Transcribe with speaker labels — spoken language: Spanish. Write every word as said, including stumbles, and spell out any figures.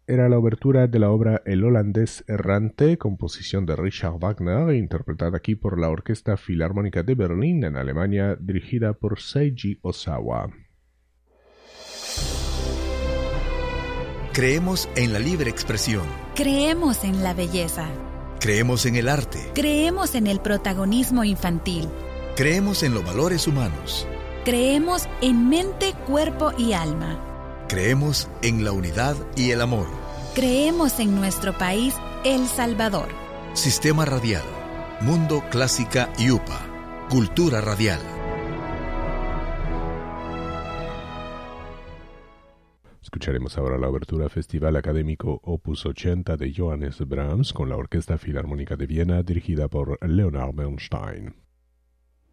Speaker 1: era la obertura de la obra El holandés errante, composición de Richard Wagner, interpretada aquí por la Orquesta Filarmónica de Berlín, en Alemania, dirigida por Seiji Ozawa.
Speaker 2: Creemos en la libre expresión.
Speaker 3: Creemos en la belleza.
Speaker 2: Creemos en el arte.
Speaker 3: Creemos en el protagonismo infantil.
Speaker 2: Creemos en los valores humanos.
Speaker 3: Creemos en mente, cuerpo y alma.
Speaker 2: Creemos en la unidad y el amor.
Speaker 3: Creemos en nuestro país, El Salvador.
Speaker 2: Sistema Radial, Mundo Clásica y U P A. Cultura Radial.
Speaker 1: Escucharemos ahora la obertura Festival Académico Opus ochenta de Johannes Brahms con la Orquesta Filarmónica de Viena dirigida por Leonard Bernstein.